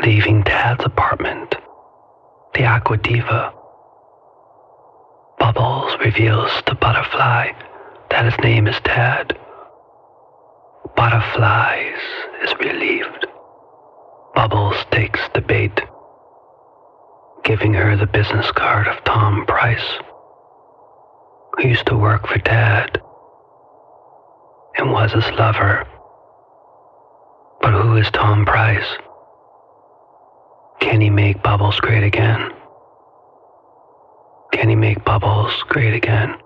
Leaving Tad's apartment, the Aqua Diva, Bubbles reveals to Butterfly that his name is Tad. Butterfly is relieved. Bubbles takes the bait, giving her the business card of Tom Price, who used to work for Tad and was his lover. But who is Tom Price? Can he make Bubbles great again? Can he make Bubbles great again?